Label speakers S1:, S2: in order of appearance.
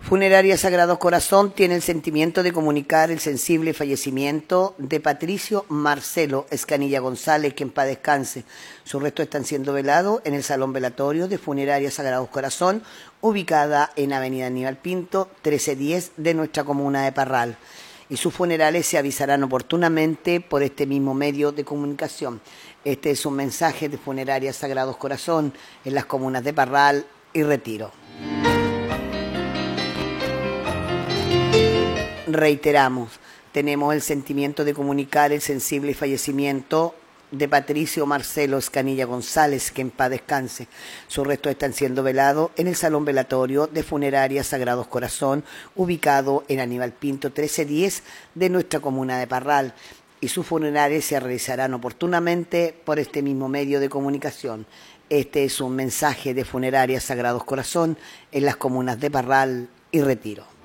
S1: Funeraria Sagrado Corazón tiene el sentimiento de comunicar el sensible fallecimiento de Patricio Marcelo Escanilla González, que en paz descanse. Sus restos están siendo velados en el Salón Velatorio de Funeraria Sagrado Corazón, ubicada en Avenida Aníbal Pinto, 1310 de nuestra comuna de Parral. Y sus funerales se avisarán oportunamente por este mismo medio de comunicación. Este es un mensaje de Funeraria Sagrado Corazón en las comunas de Parral y Retiro. Reiteramos, tenemos el sentimiento de comunicar el sensible fallecimiento de Patricio Marcelo Escanilla González, que en paz descanse. Sus restos están siendo velados en el Salón Velatorio de Funeraria Sagrados Corazón, ubicado en Aníbal Pinto 1310 de nuestra comuna de Parral, y sus funerales se realizarán oportunamente por este mismo medio de comunicación. Este es un mensaje de Funeraria Sagrados Corazón en las comunas de Parral y Retiro.